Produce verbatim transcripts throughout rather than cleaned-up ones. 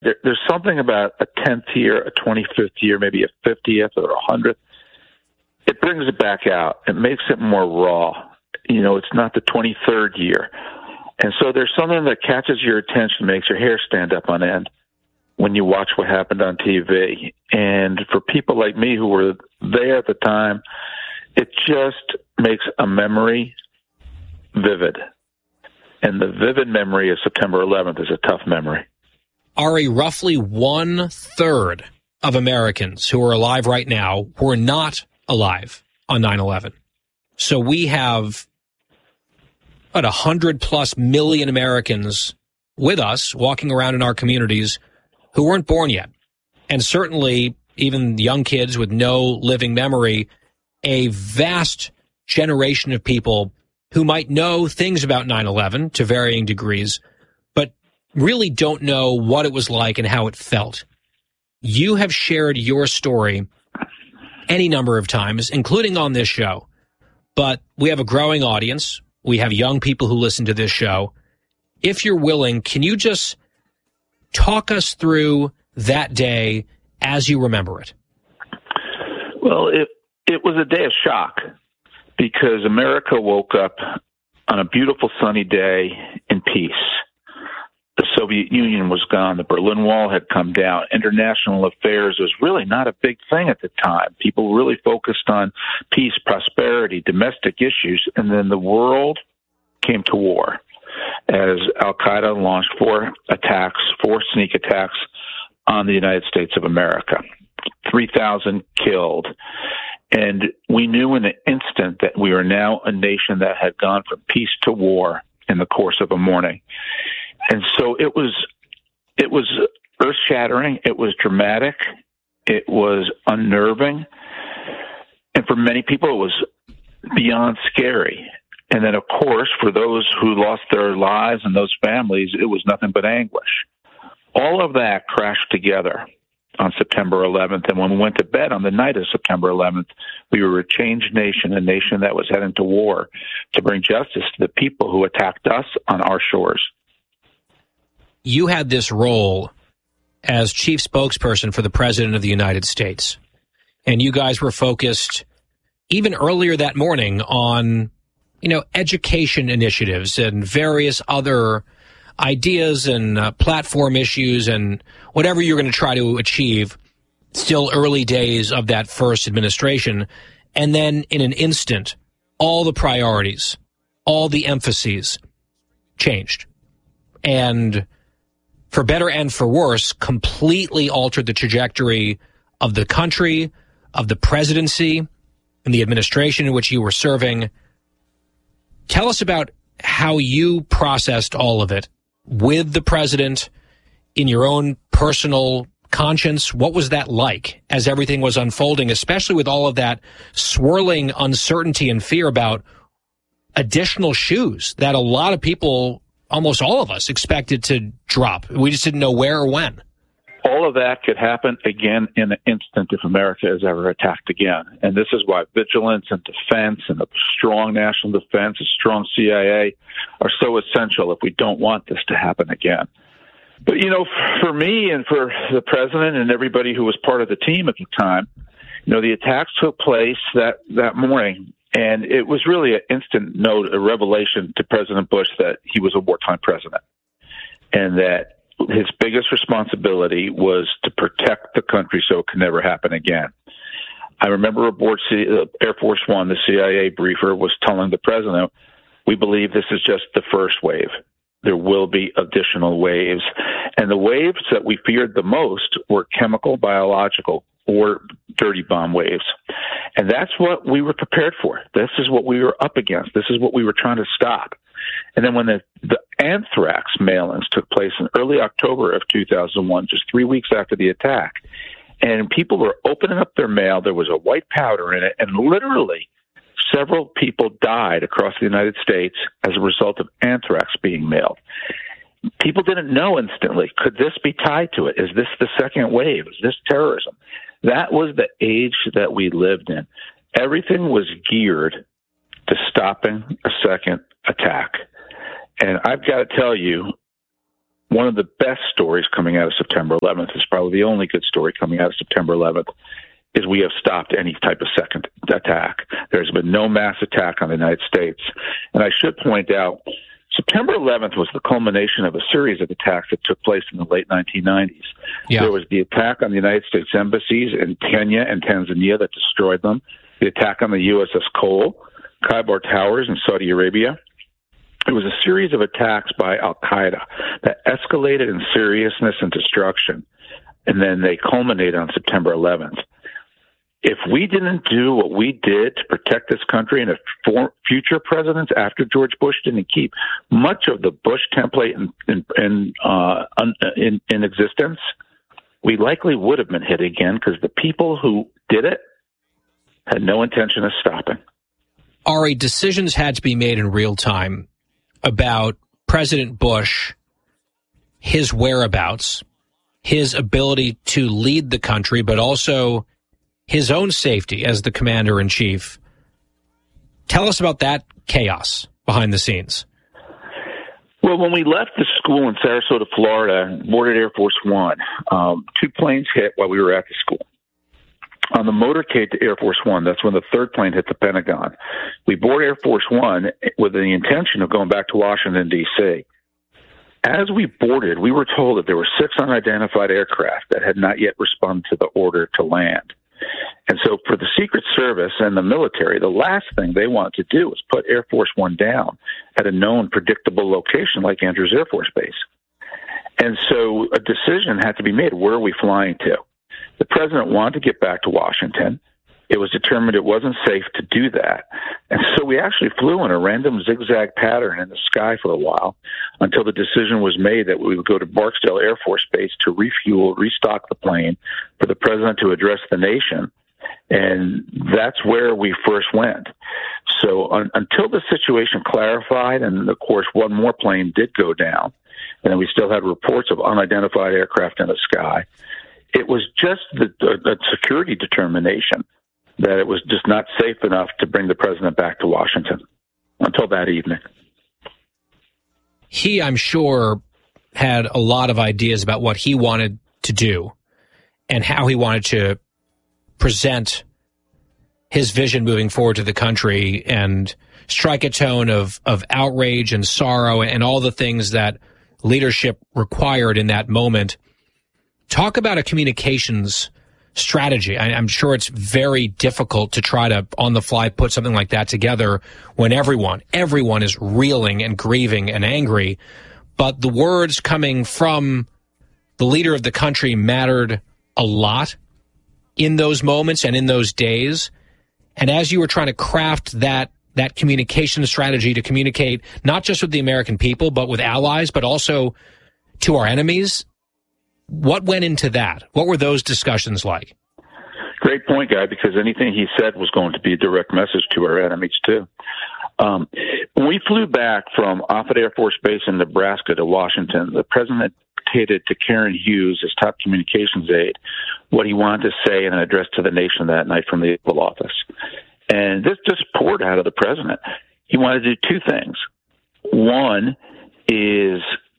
There, there's something about a tenth year, a twenty-fifth year, maybe a fiftieth or a hundredth. It brings it back out. It makes it more raw. You know, it's not the twenty-third year. And so there's something that catches your attention, makes your hair stand up on end when you watch what happened on T V. And for people like me who were there at the time, it just makes a memory vivid. And the vivid memory of September eleventh is a tough memory. Ari, roughly one-third of Americans who are alive right now were not alive on nine eleven. So we have about one hundred plus million Americans with us walking around in our communities who weren't born yet. And certainly even young kids with no living memory, a vast generation of people who might know things about nine eleven to varying degrees, but really don't know what it was like and how it felt. You have shared your story any number of times, including on this show, but we have a growing audience. We have young people who listen to this show. If you're willing, can you just talk us through that day as you remember it? Well, it it was a day of shock because America woke up on a beautiful sunny day in peace. The Soviet Union was gone. The Berlin Wall had come down. International affairs was really not a big thing at the time. People really focused on peace, prosperity, domestic issues, and then the world came to war as Al-Qaeda launched four attacks, four sneak attacks on the United States of America. three thousand killed. And we knew in an instant that we were now a nation that had gone from peace to war in the course of a morning. And so it was, it was earth-shattering. It was dramatic. It was unnerving. And for many people, it was beyond scary. And then, of course, for those who lost their lives and those families, it was nothing but anguish. All of that crashed together on September eleventh. And when we went to bed on the night of September eleventh, we were a changed nation, a nation that was heading to war to bring justice to the people who attacked us on our shores. You had this role as chief spokesperson for the President of the United States. And you guys were focused even earlier that morning on, you know, education initiatives and various other ideas and uh, platform issues and whatever you're going to try to achieve, still early days of that first administration. And then in an instant, all the priorities, all the emphases changed. And for better and for worse, completely altered the trajectory of the country, of the presidency, and the administration in which you were serving. Tell us about how you processed all of it with the president, in your own personal conscience. What was that like as everything was unfolding, especially with all of that swirling uncertainty and fear about additional shoes that a lot of people, almost all of us, expected to drop? We just didn't know where or when. All of that could happen again in an instant if America is ever attacked again. And this is why vigilance and defense and a strong national defense, a strong C I A are so essential if we don't want this to happen again. But, you know, for me and for the president and everybody who was part of the team at the time, you know, the attacks took place that, that morning. And it was really an instant note, a revelation to President Bush that he was a wartime president and that his biggest responsibility was to protect the country so it could never happen again. I remember aboard C- uh, Air Force One, the C I A briefer was telling the president, we believe this is just the first wave. There will be additional waves. And the waves that we feared the most were chemical, biological, or dirty bomb waves. And that's what we were prepared for. This is what we were up against. This is what we were trying to stop. And then when the, the anthrax mailings took place in early October of two thousand one, just three weeks after the attack, and people were opening up their mail, there was a white powder in it, and literally several people died across the United States as a result of anthrax being mailed. People didn't know instantly, could this be tied to it? Is this the second wave? Is this terrorism? That was the age that we lived in. Everything was geared to stopping a second attack. And I've got to tell you, one of the best stories coming out of September eleventh, is probably the only good story coming out of September eleventh, is we have stopped any type of second attack. There's been no mass attack on the United States. And I should point out, September eleventh was the culmination of a series of attacks that took place in the late nineteen nineties. Yeah. There was the attack on the United States embassies in Kenya and Tanzania that destroyed them, the attack on the U S S Cole, Kaibar Towers in Saudi Arabia. It was a series of attacks by al-Qaeda that escalated in seriousness and destruction, and then they culminated on September eleventh. If we didn't do what we did to protect this country, and if for future presidents after George Bush didn't keep much of the Bush template in in in, uh, in, in existence, we likely would have been hit again, because the people who did it had no intention of stopping. Ari, decisions had to be made in real time about President Bush, his whereabouts, his ability to lead the country, but also his own safety as the commander-in-chief. Tell us about that chaos behind the scenes. Well, when we left the school in Sarasota, Florida, boarded Air Force One, um, two planes hit while we were at the school. On the motorcade to Air Force One, that's when the third plane hit the Pentagon. We boarded Air Force One with the intention of going back to Washington, D C As we boarded, we were told that there were six unidentified aircraft that had not yet responded to the order to land. And so for the Secret Service and the military, the last thing they wanted to do was put Air Force One down at a known, predictable location like Andrews Air Force Base. And so a decision had to be made. Where are we flying to? The president wanted to get back to Washington. It was determined it wasn't safe to do that. And so we actually flew in a random zigzag pattern in the sky for a while until the decision was made that we would go to Barksdale Air Force Base to refuel, restock the plane for the president to address the nation. And that's where we first went. So un- until the situation clarified, and of course one more plane did go down, and then we still had reports of unidentified aircraft in the sky, it was just the, the, the security determination that it was just not safe enough to bring the president back to Washington until that evening. He, I'm sure, had a lot of ideas about what he wanted to do and how he wanted to present his vision moving forward to the country and strike a tone of, of outrage and sorrow and all the things that leadership required in that moment. Talk about a communications strategy. I, I'm sure it's very difficult to try to, on the fly, put something like that together when everyone, everyone is reeling and grieving and angry. But the words coming from the leader of the country mattered a lot in those moments and in those days. And as you were trying to craft that that communication strategy to communicate not just with the American people, but with allies, but also to our enemies, what went into that? What were those discussions like? Great point, Guy, because anything he said was going to be a direct message to our enemies, too. Um, when we flew back from Offutt Air Force Base in Nebraska to Washington, the president dictated to Karen Hughes, his top communications aide, what he wanted to say in an address to the nation that night from the Oval Office. And this just poured out of the president. He wanted to do two things. One is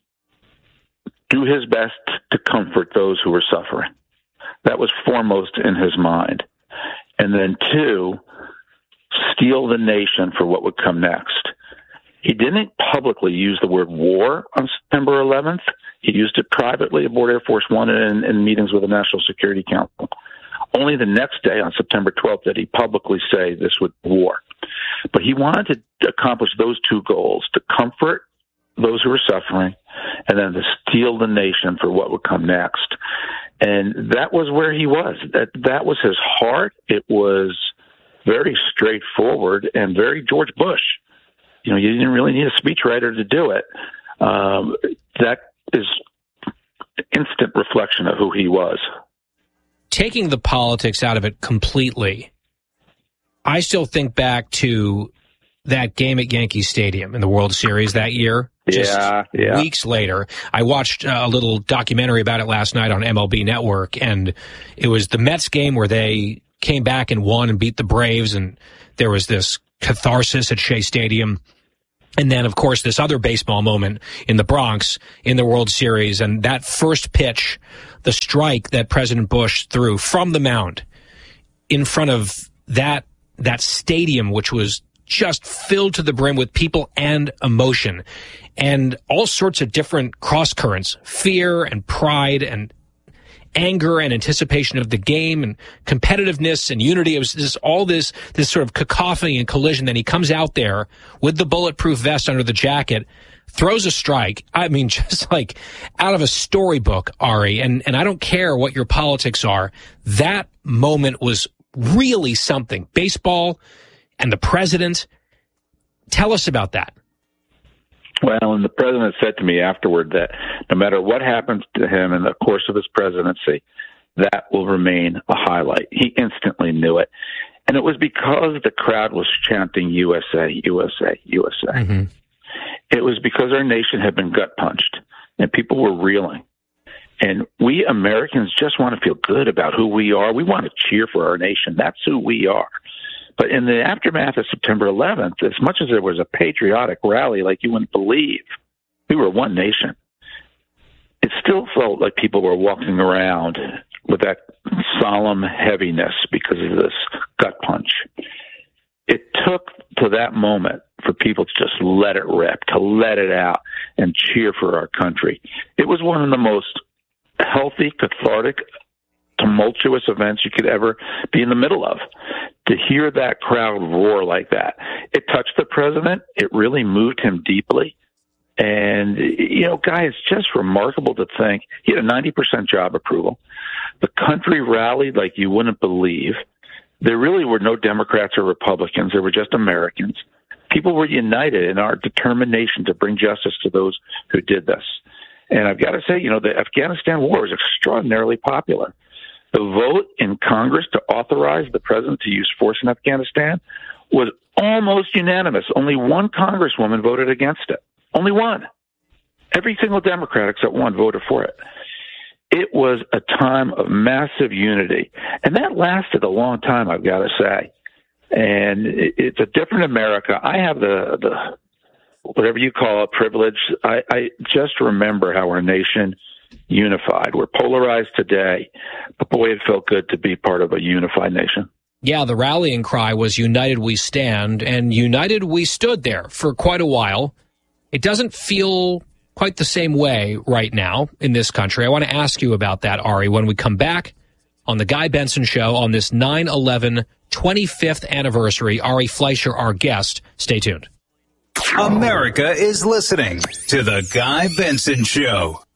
do his best to comfort those who were suffering. That was foremost in his mind. And then two, steel the nation for what would come next. He didn't publicly use the word war on September eleventh. He used it privately aboard Air Force One and in meetings with the National Security Council. Only the next day, on September twelfth, did he publicly say this would be war. But he wanted to accomplish those two goals, to comfort those who were suffering, and then to steel the nation for what would come next. And that was where he was. That that was his heart. It was very straightforward and very George Bush. You know, you didn't really need a speechwriter to do it. Um, that is instant reflection of who he was. Taking the politics out of it completely, I still think back to that game at Yankee Stadium in the World Series that year. Just yeah, yeah. weeks later, I watched a little documentary about it last night on M L B Network, and it was the Mets game where they came back and won and beat the Braves, and there was this catharsis at Shea Stadium. And then, of course, this other baseball moment in the Bronx in the World Series, and that first pitch, the strike that President Bush threw from the mound in front of that that stadium, which was just filled to the brim with people and emotion and all sorts of different cross currents, fear and pride and anger and anticipation of the game and competitiveness and unity. It was just all this, this sort of cacophony and collision. Then he comes out there with the bulletproof vest under the jacket, throws a strike. I mean, just like out of a storybook, Ari. And, and I don't care what your politics are. That moment was really something. Baseball and the president. Tell us about that. Well, and the president said to me afterward that no matter what happens to him in the course of his presidency, that will remain a highlight. He instantly knew it. And it was because the crowd was chanting U S A, U S A, U S A. Mm-hmm. It was because our nation had been gut punched and people were reeling. And we Americans just want to feel good about who we are. We want to cheer for our nation. That's who we are. But in the aftermath of September eleventh, as much as there was a patriotic rally like you wouldn't believe, we were one nation. It still felt like people were walking around with that solemn heaviness because of this gut punch. It took to that moment for people to just let it rip, to let it out and cheer for our country. It was one of the most healthy, cathartic, tumultuous events you could ever be in the middle of. To hear that crowd roar like that, it touched the president. It really moved him deeply. And, you know, Guy, it's just remarkable to think he had a ninety percent job approval. The country rallied like you wouldn't believe. There really were no Democrats or Republicans. There were just Americans. People were united in our determination to bring justice to those who did this. And I've got to say, you know, the Afghanistan war was extraordinarily popular. The vote in Congress to authorize the president to use force in Afghanistan was almost unanimous. Only one congresswoman voted against it. Only one. Every single Democrat except one voted for it. It was a time of massive unity. And that lasted a long time, I've got to say. And it's a different America. I have the, the whatever you call it, privilege. I, I just remember how our nation unified. We're polarized today, but boy, it felt good to be part of a unified nation. Yeah, the rallying cry was United We Stand, and United We stood there for quite a while. It doesn't feel quite the same way right now in this country. I want to ask you about that, Ari, when we come back on the Guy Benson Show on this nine eleven twenty-fifth anniversary. Ari Fleischer, our guest. Stay tuned. America is listening to the Guy Benson Show.